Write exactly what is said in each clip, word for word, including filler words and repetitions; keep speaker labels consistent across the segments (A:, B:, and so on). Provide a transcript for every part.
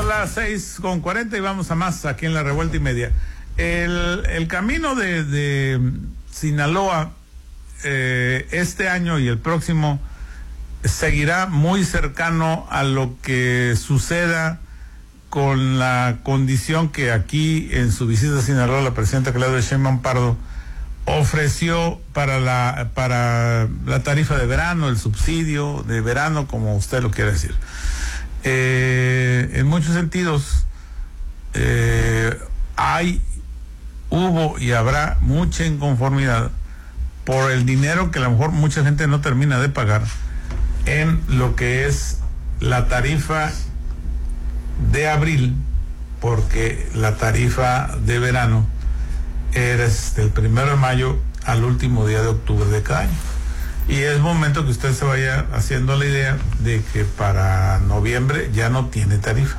A: Son las seis con cuarenta y vamos a más aquí en la Revuelta y Media. El, el camino de, de Sinaloa eh, este año y el próximo seguirá muy cercano a lo que suceda, con la condición que aquí en su visita a Sinaloa la presidenta Claudia Sheinbaum Pardo ofreció para la para la tarifa de verano, el subsidio de verano, como usted lo quiere decir. Eh, en muchos sentidos eh, hay, hubo y habrá mucha inconformidad por el dinero que a lo mejor mucha gente no termina de pagar en lo que es la tarifa de abril, porque la tarifa de verano era del primero de mayo al último día de octubre de cada año. Y es momento que usted se vaya haciendo la idea de que para noviembre ya no tiene tarifa.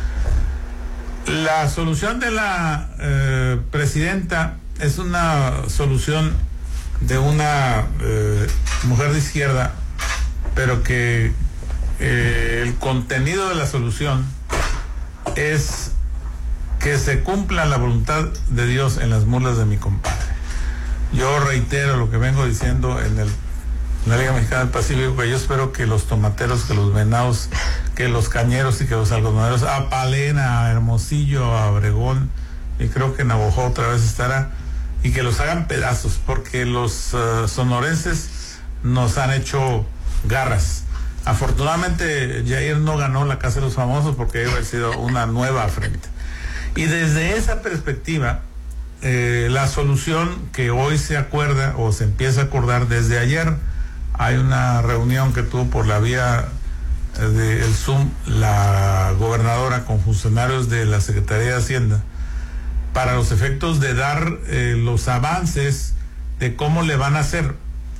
A: La solución de la eh, presidenta es una solución de una eh, mujer de izquierda, pero que eh, el contenido de la solución es que se cumpla la voluntad de Dios en las mulas de mi compadre. Yo reitero lo que vengo diciendo en el en la Liga Mexicana del Pacífico, que yo espero que los tomateros, que los venados, que los cañeros y que los algodoneros, a Palena, a Hermosillo, a Obregón, y creo que Navajo otra vez estará, y que los hagan pedazos, porque los uh, sonorenses nos han hecho garras. Afortunadamente Jair no ganó la Casa de los Famosos, porque debe haber sido una nueva frente. Y desde esa perspectiva, eh, la solución que hoy se acuerda o se empieza a acordar desde ayer, hay una reunión que tuvo por la vía del Zoom la gobernadora con funcionarios de la Secretaría de Hacienda para los efectos de dar eh, los avances de cómo le van a hacer.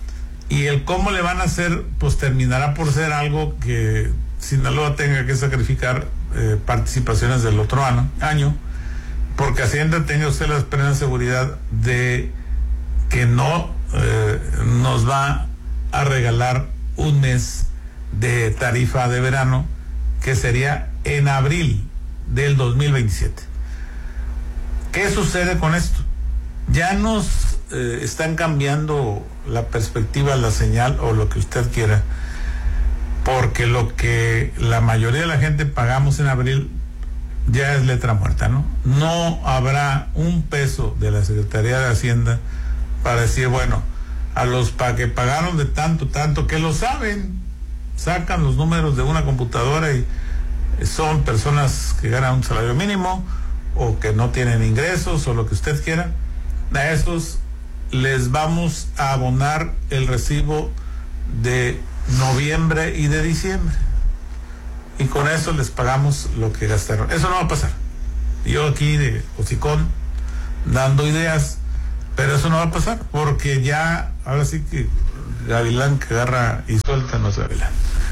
A: Y el cómo le van a hacer, pues terminará por ser algo que Sinaloa tenga que sacrificar eh, participaciones del otro año, año, porque Hacienda tenga usted la plena seguridad de que no eh, nos va a regalar un mes de tarifa de verano, que sería en abril del dos mil veintisiete. ¿Qué sucede con esto? Ya nos eh, están cambiando la perspectiva, la señal o lo que usted quiera, porque lo que la mayoría de la gente pagamos en abril ya es letra muerta, ¿no? No habrá un peso de la Secretaría de Hacienda para decir, bueno, a los pa que pagaron de tanto, tanto, que lo saben, sacan los números de una computadora y son personas que ganan un salario mínimo o que no tienen ingresos o lo que usted quiera. A esos les vamos a abonar el recibo de noviembre y de diciembre, y con eso les pagamos lo que gastaron. Eso no va a pasar. Yo aquí de hocicón dando ideas, pero eso no va a pasar, porque ya, ahora sí que gavilán que agarra y suelta no es gavilán.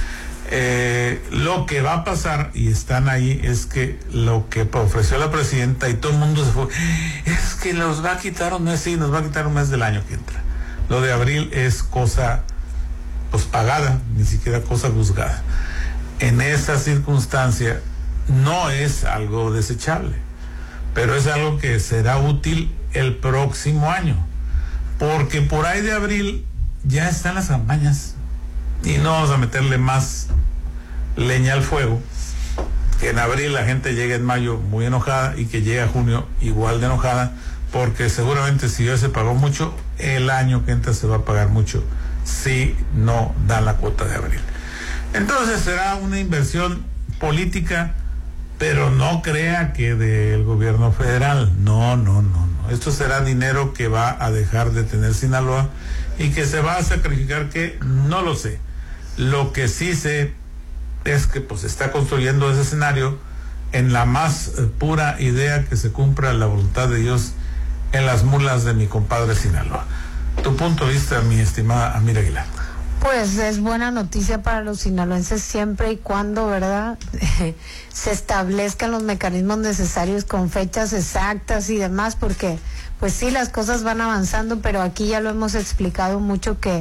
A: Eh, lo que va a pasar, y están ahí, es que lo que ofreció la presidenta y todo el mundo se fue, es que los va a quitar un mes, sí, nos va a quitar un mes del año que entra. Lo de abril es cosa pues pagada, ni siquiera cosa juzgada. En esa circunstancia no es algo desechable, pero es algo que será útil el próximo año, porque por ahí de abril ya están las campañas y no vamos a meterle más leña al fuego, que en abril la gente llegue en mayo muy enojada y que llegue a junio igual de enojada, porque seguramente si ya se pagó mucho, el año que entra se va a pagar mucho si no dan la cuota de abril. Entonces será una inversión política, pero no crea que del gobierno federal. No, no, no, no. Esto será dinero que va a dejar de tener Sinaloa y que se va a sacrificar, que no lo sé. Lo que sí sé es que pues está construyendo ese escenario en la más eh, pura idea que se cumpla la voluntad de Dios en las mulas de mi compadre Sinaloa. Tu punto de vista, mi estimada Amira Aguilar.
B: Pues es buena noticia para los sinaloenses siempre y cuando, ¿verdad?, se establezcan los mecanismos necesarios con fechas exactas y demás, porque pues sí, las cosas van avanzando, pero aquí ya lo hemos explicado mucho que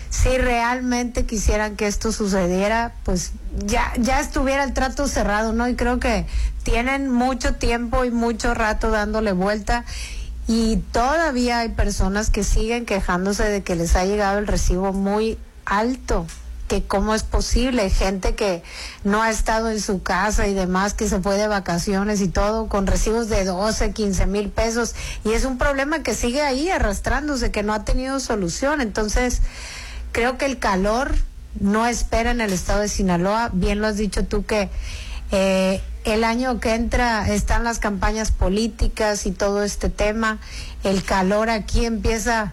B: si realmente quisieran que esto sucediera, pues ya, ya estuviera el trato cerrado, ¿no? Y creo que tienen mucho tiempo y mucho rato dándole vuelta, y todavía hay personas que siguen quejándose de que les ha llegado el recibo muy alto, que cómo es posible, gente que no ha estado en su casa y demás, que se fue de vacaciones y todo, con recibos de doce, quince mil pesos, y es un problema que sigue ahí arrastrándose, que no ha tenido solución. Entonces, creo que el calor no espera en el estado de Sinaloa. Bien lo has dicho tú, que eh, el año que entra están las campañas políticas y todo este tema. El calor aquí empieza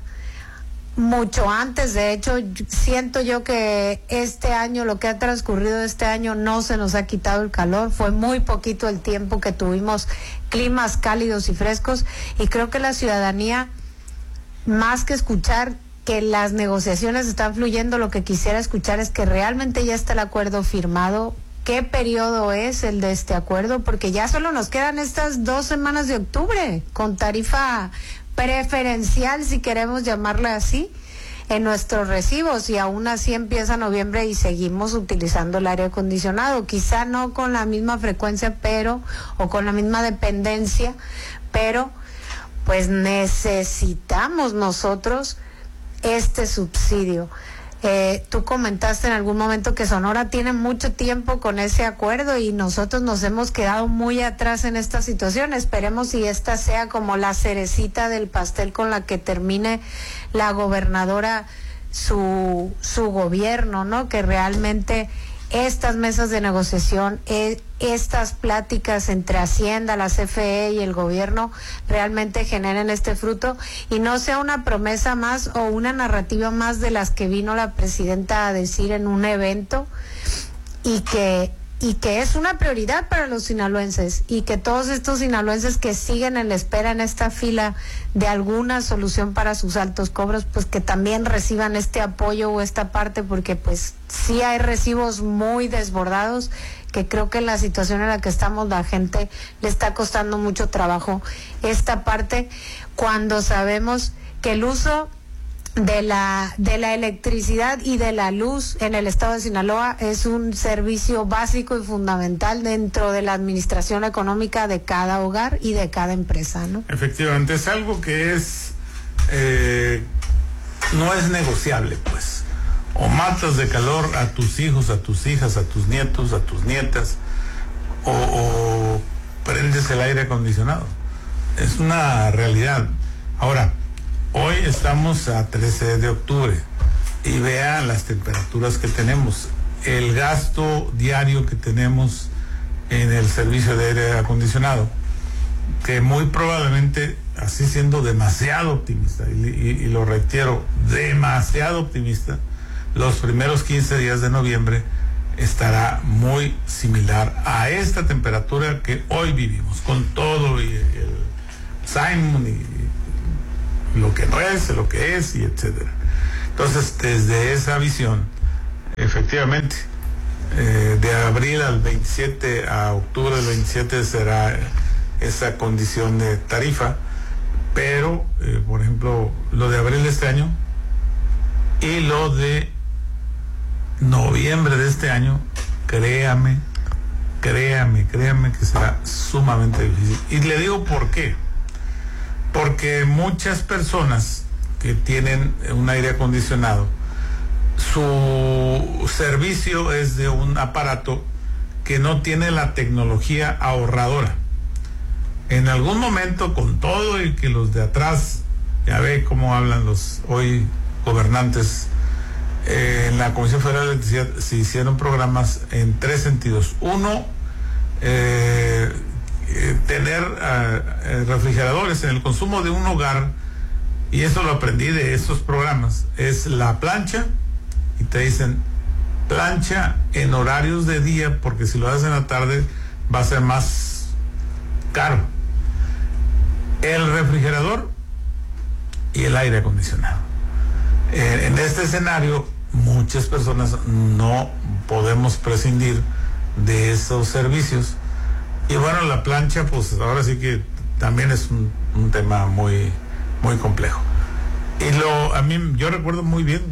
B: mucho antes. De hecho, siento yo que este año, lo que ha transcurrido este año, no se nos ha quitado el calor. Fue muy poquito el tiempo que tuvimos climas cálidos y frescos, y creo que la ciudadanía, más que escuchar que las negociaciones están fluyendo, lo que quisiera escuchar es que realmente ya está el acuerdo firmado. ¿Qué periodo es el de este acuerdo? Porque ya solo nos quedan estas dos semanas de octubre con tarifa preferencial, si queremos llamarle así, en nuestros recibos, y aún así empieza noviembre y seguimos utilizando el aire acondicionado, quizá no con la misma frecuencia, pero, o con la misma dependencia, pero pues necesitamos nosotros este subsidio. Eh, tú comentaste en algún momento que Sonora tiene mucho tiempo con ese acuerdo y nosotros nos hemos quedado muy atrás en esta situación. Esperemos si esta sea como la cerecita del pastel con la que termine la gobernadora su, su gobierno, ¿no? Que realmente estas mesas de negociación, eh, estas pláticas entre Hacienda, la C F E y el gobierno realmente generen este fruto y no sea una promesa más o una narrativa más de las que vino la presidenta a decir en un evento, y que y que es una prioridad para los sinaloenses, y que todos estos sinaloenses que siguen en la espera en esta fila de alguna solución para sus altos cobros, pues que también reciban este apoyo o esta parte, porque pues sí hay recibos muy desbordados, que creo que en la situación en la que estamos la gente le está costando mucho trabajo esta parte, cuando sabemos que el uso de la de la electricidad y de la luz en el estado de Sinaloa es un servicio básico y fundamental dentro de la administración económica de cada hogar y de cada empresa, ¿no?
A: Efectivamente, es algo que es eh, no es negociable, pues. O matas de calor a tus hijos, a tus hijas, a tus nietos, a tus nietas, o, o prendes el aire acondicionado. Es una realidad. Ahora, hoy estamos a trece de octubre y vean las temperaturas que tenemos, el gasto diario que tenemos en el servicio de aire acondicionado, que muy probablemente, así siendo demasiado optimista, y, y, y lo reitero, demasiado optimista, los primeros quince días de noviembre estará muy similar a esta temperatura que hoy vivimos, con todo y el Simon y lo que no es, lo que es, y etcétera. Entonces, desde esa visión, efectivamente, eh, de abril al veintisiete, a octubre del veintisiete será esa condición de tarifa, pero, eh, por ejemplo, lo de abril de este año y lo de noviembre de este año, créame, créame, créame que será sumamente difícil. Y le digo por qué. Porque muchas personas que tienen un aire acondicionado, su servicio es de un aparato que no tiene la tecnología ahorradora. En algún momento, con todo y que los de atrás, ya ve cómo hablan los hoy gobernantes, eh, en la Comisión Federal de Electricidad se hicieron programas en tres sentidos. Uno, eh, Eh, tener uh, refrigeradores en el consumo de un hogar, y eso lo aprendí de estos programas, es la plancha, y te dicen plancha en horarios de día, porque si lo haces en la tarde va a ser más caro. El refrigerador y el aire acondicionado. Eh, en este escenario muchas personas no podemos prescindir de esos servicios. Y bueno, la plancha, pues ahora sí que también es un, un tema muy, muy complejo. Y lo, a mí, yo recuerdo muy bien,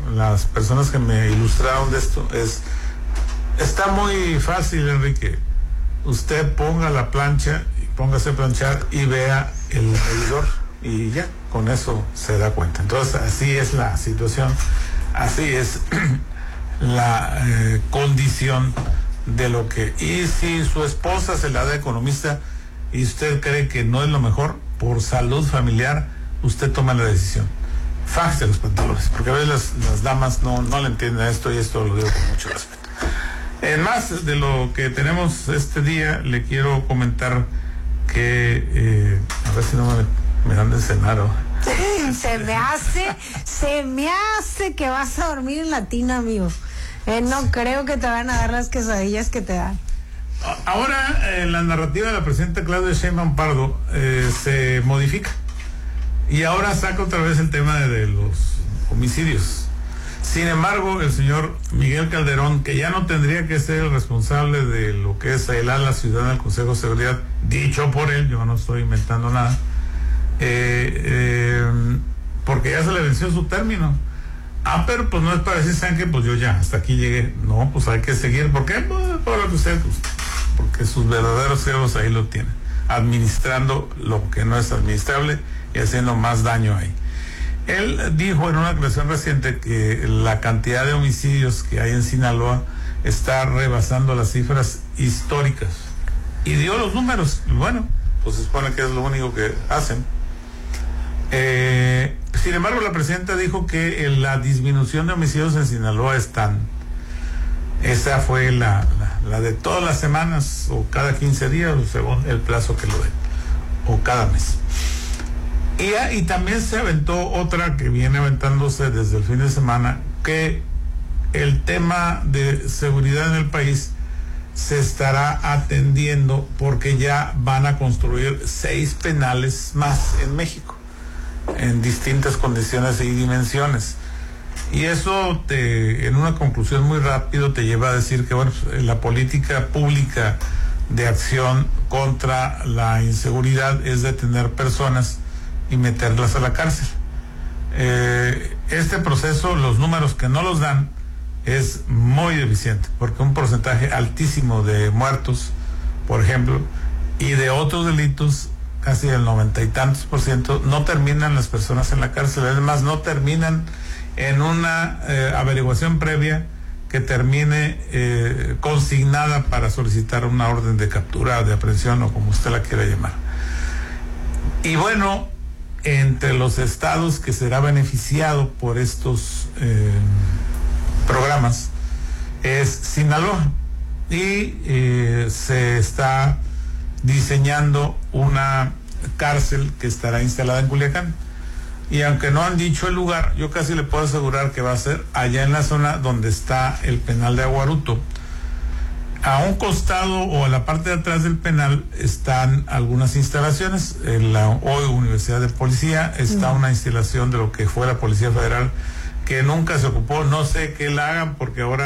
A: las personas que me ilustraron de esto es, está muy fácil, Enrique. Usted ponga la plancha, póngase a planchar y vea el medidor y ya, con eso se da cuenta. Entonces, así es la situación, así es la eh, condición de lo que... Y si su esposa se la da economista y usted cree que no es lo mejor, por salud familiar, usted toma la decisión. Faje los pantalones, porque a veces las, las damas no, no le entienden esto, y esto lo digo con mucho respeto. En más de lo que tenemos este día, le quiero comentar que, eh, a ver si no me, me dan de cenar, ¿o?
B: Se me hace, se me hace que vas a dormir en la tina, amigo. Eh, no creo que te van a dar las quesadillas que te dan.
A: Ahora, eh, la narrativa de la presidenta Claudia Sheinbaum Pardo eh, se modifica. Y ahora saca otra vez el tema de, de los homicidios. Sin embargo, el señor Miguel Calderón, que ya no tendría que ser el responsable de lo que es aislar a la ciudad en el Consejo de Seguridad, dicho por él, yo no estoy inventando nada, eh, eh, porque ya se le venció su término. Ah, pero pues no es para decir, ¿saben qué? Pues yo ya, hasta aquí llegué. No, pues hay que seguir. ¿Por qué? Pues, por lo que usted, pues, porque sus verdaderos siervos ahí lo tienen, administrando lo que no es administrable y haciendo más daño ahí. Él dijo en una declaración reciente que la cantidad de homicidios que hay en Sinaloa está rebasando las cifras históricas. Y dio los números. Bueno, pues se supone que es lo único que hacen. Eh, sin embargo, la presidenta dijo que la disminución de homicidios en Sinaloa es tan... Esa fue la, la, la de todas las semanas, o cada quince días, según el plazo que lo den, o cada mes. Y, y también se aventó otra que viene aventándose desde el fin de semana, que el tema de seguridad en el país se estará atendiendo porque ya van a construir seis penales más en México, en distintas condiciones y dimensiones. Y eso, te, en una conclusión muy rápido, te lleva a decir que, bueno, la política pública de acción contra la inseguridad es detener personas y meterlas a la cárcel. Eh, este proceso, los números que no los dan, es muy deficiente, porque un porcentaje altísimo de muertos, por ejemplo, y de otros delitos, casi el noventa y tantos por ciento, no terminan las personas en la cárcel. Además, no terminan en una eh, averiguación previa que termine eh, consignada para solicitar una orden de captura, de aprehensión, o como usted la quiera llamar. Y bueno, entre los estados que será beneficiado por estos eh, programas es Sinaloa, y eh, se está diseñando una cárcel que estará instalada en Culiacán, y aunque no han dicho el lugar, yo casi le puedo asegurar que va a ser allá en la zona donde está el penal de Aguaruto. A un costado o a la parte de atrás del penal están algunas instalaciones. En la hoy Universidad de Policía está una instalación de lo que fue la Policía Federal, que nunca se ocupó. No sé qué la hagan, porque ahora